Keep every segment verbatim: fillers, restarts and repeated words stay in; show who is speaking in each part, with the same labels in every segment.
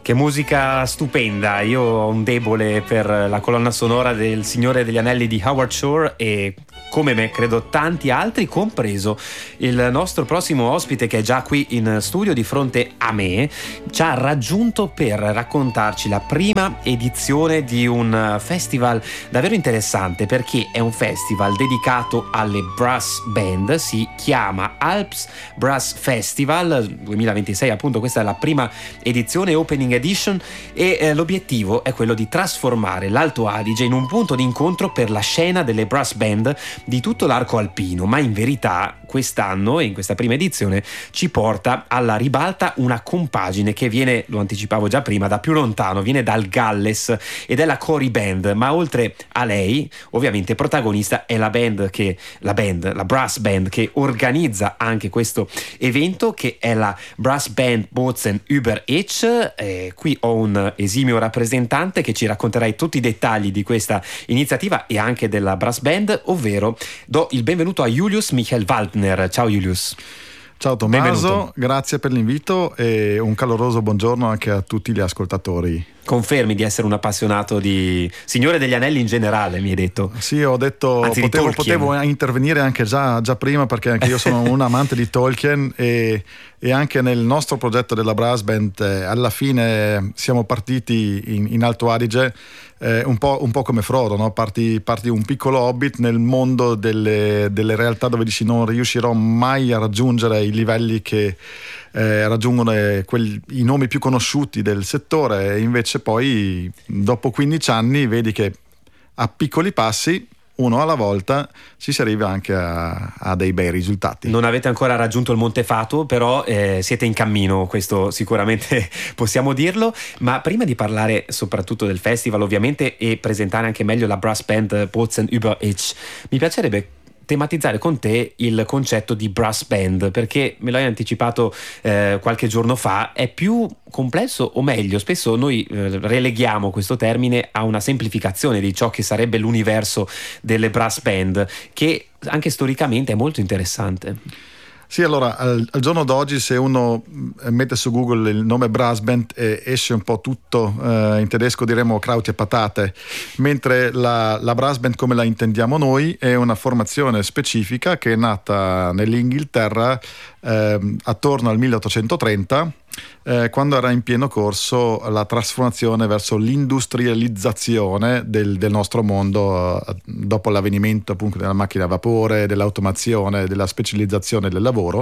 Speaker 1: Che musica stupenda, io ho un debole per la colonna sonora del Signore degli Anelli di Howard Shore e come me credo tanti altri, compreso il nostro prossimo ospite che è già qui in studio di fronte a me, ci ha raggiunto per raccontarci la prima edizione di un festival davvero interessante, perché è un festival dedicato alle brass band, si chiama Alps Brass Festival duemilaventisei, appunto questa è la prima edizione, opening edition, e eh, l'obiettivo è quello di trasformare l'Alto Adige in un punto di incontro per la scena delle brass band di tutto l'arco alpino, ma in verità quest'anno, e in questa prima edizione, ci porta alla ribalta una compagine che viene, lo anticipavo già prima, da più lontano, viene dal Galles ed è la Cory Band, ma oltre a lei ovviamente protagonista è la band che la band, la brass band che organizza anche questo evento, che è la Brass Band Bozen über Ich. Eh, qui ho un esimio rappresentante che ci racconterà tutti i dettagli di questa iniziativa e anche della brass band, ovvero do il benvenuto a Julius Michael Waldner. Ciao Julius.
Speaker 2: Ciao Tommaso,
Speaker 1: benvenuto.
Speaker 2: Grazie per l'invito e un caloroso buongiorno anche a tutti gli ascoltatori.
Speaker 1: Confermi di essere un appassionato di Signore degli Anelli in generale, mi hai detto?
Speaker 2: Sì, ho detto,
Speaker 1: Anzi,
Speaker 2: potevo, potevo intervenire anche già, già prima, perché anche io sono un amante di Tolkien e, e anche nel nostro progetto della Brass Band eh, alla fine siamo partiti in, in Alto Adige eh, un, po', un po' come Frodo, no? Parti, parti un piccolo hobbit nel mondo delle, delle realtà dove dici non riuscirò mai a raggiungere i livelli che Eh, raggiungono eh, quelli, i nomi più conosciuti del settore, e invece poi dopo quindici anni vedi che a piccoli passi, uno alla volta, ci si arriva anche a, a dei bei risultati.
Speaker 1: Non avete ancora raggiunto il Monte Fato, però eh, siete in cammino, questo sicuramente possiamo dirlo. Ma prima di parlare soprattutto del festival ovviamente e presentare anche meglio la brass band Bozen über Ich, mi piacerebbe tematizzare con te il concetto di brass band, perché me l'hai anticipato eh, qualche giorno fa, è più complesso, o meglio spesso noi eh, releghiamo questo termine a una semplificazione di ciò che sarebbe l'universo delle brass band, che anche storicamente è molto interessante.
Speaker 2: Sì, allora al, al giorno d'oggi se uno mette su Google il nome brass band eh, esce un po' tutto, eh, in tedesco diremmo Kraut e patate, mentre la, la brass band come la intendiamo noi è una formazione specifica che è nata nell'Inghilterra eh, attorno al milleottocentotrenta, eh, quando era in pieno corso la trasformazione verso l'industrializzazione del, del nostro mondo eh, dopo l'avvenimento appunto della macchina a vapore, dell'automazione, della specializzazione del lavoro.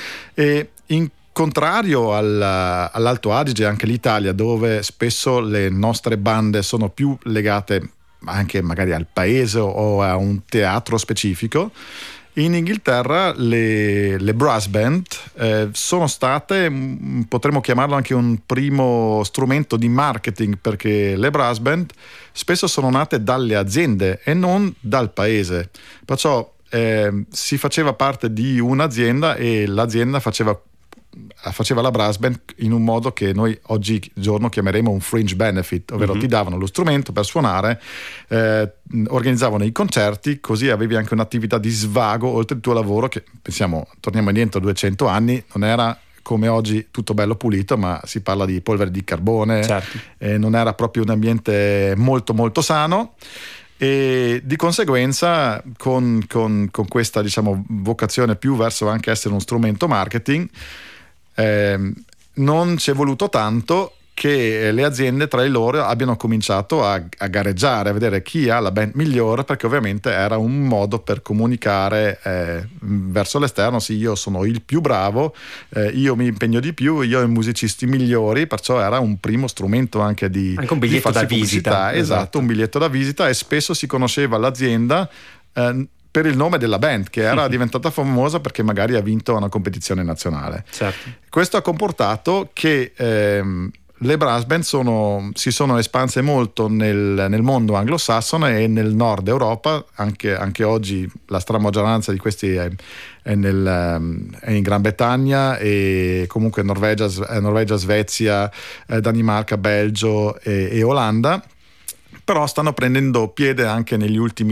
Speaker 2: E in contrario al, all'Alto Adige, anche l'Italia, dove spesso le nostre bande sono più legate anche magari al paese o a un teatro specifico, in Inghilterra le, le brass band eh, sono state, potremmo chiamarlo anche un primo strumento di marketing, perché le brass band spesso sono nate dalle aziende e non dal paese, perciò eh, si faceva parte di un'azienda e l'azienda faceva faceva la brass band in un modo che noi oggigiorno chiameremo un fringe benefit, ovvero mm-hmm. ti davano lo strumento per suonare, eh, organizzavano i concerti, così avevi anche un'attività di svago oltre il tuo lavoro, che pensiamo, torniamo indietro duecento anni, non era come oggi tutto bello pulito, ma si parla di polvere di carbone,
Speaker 1: certo.
Speaker 2: eh, non era proprio un ambiente molto molto sano. E di conseguenza con, con, con questa diciamo vocazione più verso anche essere uno strumento marketing, eh, non ci è voluto tanto che le aziende tra di loro abbiano cominciato a, a gareggiare, a vedere chi ha la band migliore, perché ovviamente era un modo per comunicare eh, verso l'esterno: sì, io sono il più bravo, eh, io mi impegno di più, io ho i musicisti migliori, perciò era un primo strumento anche di
Speaker 1: anche un biglietto da visita.
Speaker 2: Esatto, esatto, un biglietto da visita, e spesso si conosceva l'azienda eh, per il nome della band, che era diventata famosa perché magari ha vinto una competizione nazionale.
Speaker 1: Certo.
Speaker 2: Questo ha comportato che ehm, le brass band sono, si sono espanse molto nel, nel mondo anglosassone e nel nord Europa, anche, anche oggi la stramaggioranza di questi è, è, nel, è in Gran Bretagna, e comunque Norvegia, Norvegia Svezia, eh, Danimarca, Belgio e, e Olanda, però stanno prendendo piede anche negli ultimi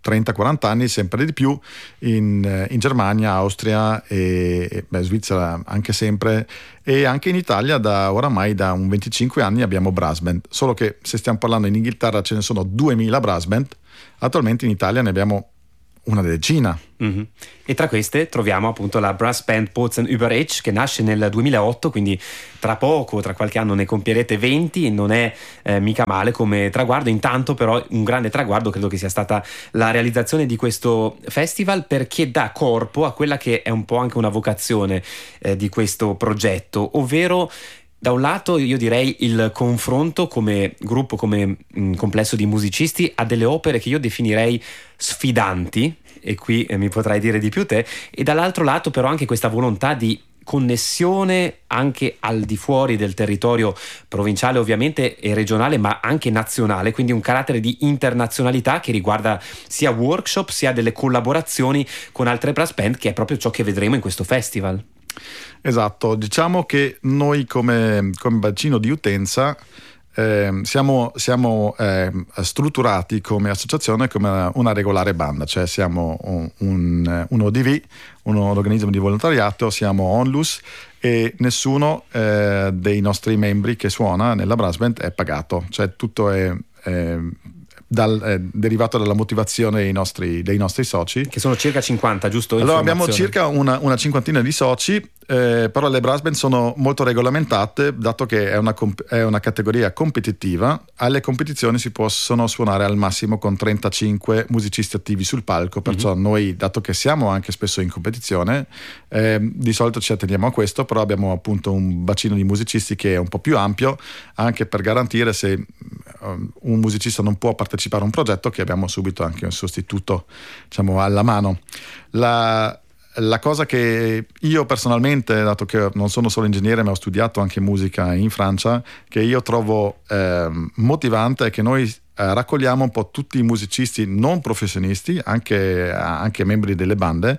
Speaker 2: trenta quaranta anni, sempre di più, in, in Germania, Austria e, e beh, Svizzera anche sempre, e anche in Italia da oramai da un venticinque anni abbiamo brass band, solo che se stiamo parlando in Inghilterra ce ne sono duemila brass band, attualmente in Italia ne abbiamo una decina.
Speaker 1: Mm-hmm. E tra queste troviamo appunto la brass band Bozen Überetsch, che nasce nel duemilaotto, quindi tra poco, tra qualche anno ne compierete venti, e non è eh, mica male come traguardo. Intanto però un grande traguardo credo che sia stata la realizzazione di questo festival, perché dà corpo a quella che è un po' anche una vocazione eh, di questo progetto, ovvero da un lato io direi il confronto come gruppo, come mh, complesso di musicisti a delle opere che io definirei sfidanti, e qui eh, mi potrai dire di più te, e dall'altro lato però anche questa volontà di connessione anche al di fuori del territorio provinciale ovviamente e regionale, ma anche nazionale, quindi un carattere di internazionalità che riguarda sia workshop sia delle collaborazioni con altre brass band, che è proprio ciò che vedremo in questo festival.
Speaker 2: Esatto, diciamo che noi come, come bacino di utenza eh, siamo, siamo eh, strutturati come associazione come una, una regolare banda, cioè siamo un, un, un O D V, un organismo di volontariato, siamo Onlus, e nessuno eh, dei nostri membri che suona nella brass band è pagato, cioè tutto è... è Dal, eh, derivato dalla motivazione dei nostri, dei nostri soci,
Speaker 1: che sono circa cinquanta, giusto?
Speaker 2: Allora abbiamo circa una, una cinquantina di soci, eh, però le brass band sono molto regolamentate, dato che è una, è una categoria competitiva. Alle competizioni si possono suonare al massimo con trentacinque musicisti attivi sul palco, perciò mm-hmm. noi, dato che siamo anche spesso in competizione, eh, di solito ci atteniamo a questo, però abbiamo appunto un bacino di musicisti che è un po' più ampio, anche per garantire, se um, un musicista non può partecipare a un progetto, che abbiamo subito anche un sostituto, diciamo, alla mano. La, la cosa che io personalmente, dato che non sono solo ingegnere ma ho studiato anche musica in Francia, che io trovo eh, motivante, è che noi eh, raccogliamo un po' tutti i musicisti non professionisti, anche, anche membri delle bande,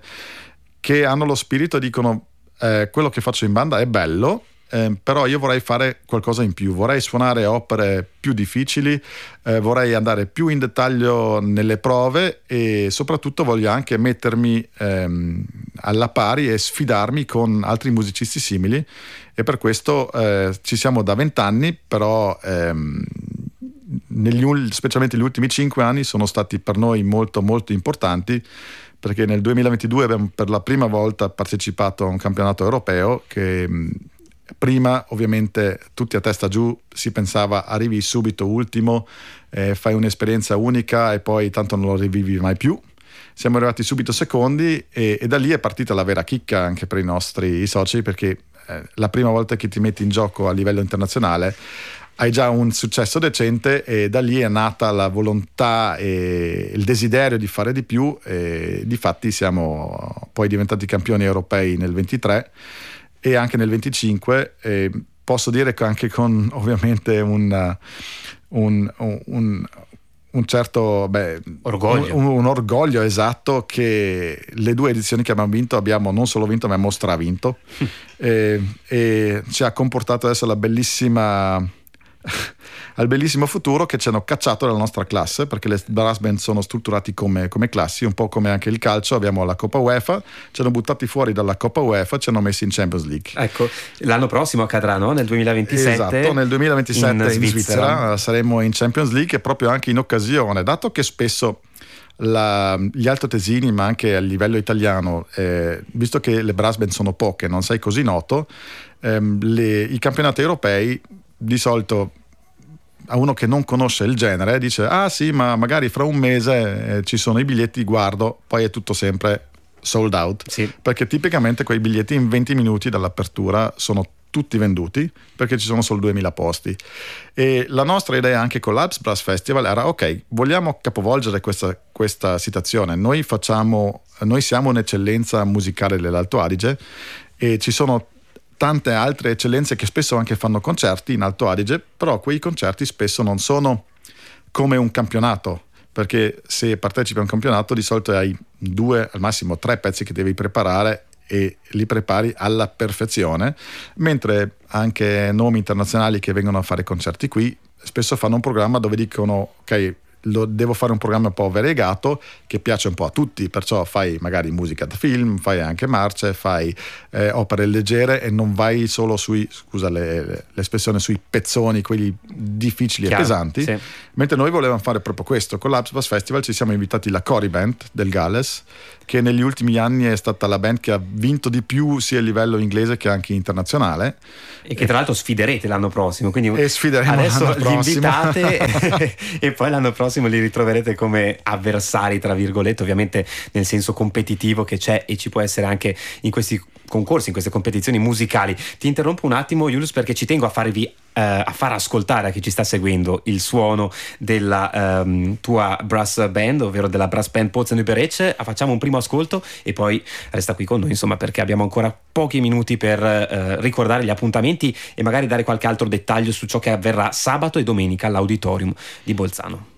Speaker 2: che hanno lo spirito e dicono eh, quello che faccio in banda è bello, Eh, però io vorrei fare qualcosa in più, vorrei suonare opere più difficili, eh, vorrei andare più in dettaglio nelle prove, e soprattutto voglio anche mettermi ehm, alla pari e sfidarmi con altri musicisti simili, e per questo eh, ci siamo da vent'anni, però ehm, negli, specialmente gli ultimi cinque anni sono stati per noi molto molto importanti, perché nel duemilaventidue abbiamo per la prima volta partecipato a un campionato europeo che... Prima ovviamente tutti a testa giù, si pensava arrivi subito ultimo, eh, fai un'esperienza unica e poi tanto non lo rivivi mai più. Siamo arrivati subito secondi, e, e da lì è partita la vera chicca anche per i nostri soci, perché eh, la prima volta che ti metti in gioco a livello internazionale hai già un successo decente, e da lì è nata la volontà e il desiderio di fare di più, e difatti siamo poi diventati campioni europei nel ventitré e anche nel venticinque, e posso dire che anche con ovviamente un, un, un, un certo beh,
Speaker 1: orgoglio.
Speaker 2: Un, un orgoglio esatto, che le due edizioni che abbiamo vinto abbiamo non solo vinto ma abbiamo stravinto e, e ci ha comportato adesso la bellissima al bellissimo futuro che ci hanno cacciato dalla nostra classe, perché le brass band sono strutturati come, come classi, un po' come anche il calcio. Abbiamo la Coppa UEFA, ci hanno buttati fuori dalla Coppa UEFA, ci hanno messi in Champions League.
Speaker 1: Ecco, l'anno prossimo accadrà, no? Nel duemilaventisette.
Speaker 2: Esatto, nel duemilaventisette in, in Svizzera. Svizzera saremo in Champions League, e proprio anche in occasione, dato che spesso La, gli altoatesini, ma anche a livello italiano, eh, visto che le brass band sono poche, non sei così noto, ehm, le, i campionati europei di solito a uno che non conosce il genere dice ah sì, ma magari fra un mese eh, ci sono i biglietti, guardo, poi è tutto sempre sold out,
Speaker 1: sì.
Speaker 2: Perché tipicamente quei biglietti in venti minuti dall'apertura sono tutti venduti, perché ci sono solo duemila posti. E la nostra idea anche con l'Alps Brass Festival era ok, vogliamo capovolgere questa, questa situazione, noi facciamo noi siamo un'eccellenza musicale dell'Alto Adige, e ci sono tante altre eccellenze che spesso anche fanno concerti in Alto Adige, però quei concerti spesso non sono come un campionato, perché se partecipi a un campionato di solito hai due, al massimo tre pezzi che devi preparare, e li prepari alla perfezione, mentre anche nomi internazionali che vengono a fare concerti qui spesso fanno un programma dove dicono ok, lo, devo fare un programma un po' variegato che piace un po' a tutti, perciò fai magari musica da film, fai anche marce, fai eh, opere leggere e non vai solo sui, scusa le, l'espressione, sui pezzoni, quelli difficili Chiaro, e pesanti, sì. Mentre noi volevamo fare proprio questo. Con l'Upsbus Festival ci siamo invitati la Cory Band del Galles, che negli ultimi anni è stata la band che ha vinto di più sia a livello inglese che anche internazionale,
Speaker 1: e che tra l'altro sfiderete l'anno prossimo, quindi
Speaker 2: e sfideremo
Speaker 1: adesso
Speaker 2: l'anno
Speaker 1: li invitate e poi l'anno prossimo li ritroverete come avversari, tra virgolette, ovviamente nel senso competitivo che c'è e ci può essere anche in questi concorsi, in queste competizioni musicali. Ti interrompo un attimo, Julius, perché ci tengo a farvi Uh, a far ascoltare a chi ci sta seguendo il suono della um, tua brass band, ovvero della brass band Pozen Überetxe. Facciamo un primo ascolto e poi resta qui con noi, insomma, perché abbiamo ancora pochi minuti per uh, ricordare gli appuntamenti e magari dare qualche altro dettaglio su ciò che avverrà sabato e domenica all'Auditorium di Bolzano.